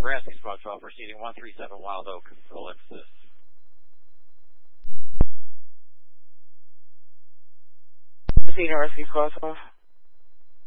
Rescue Squad 12 proceeding 137 Wild Oak, full assist. Rescue Squad 12.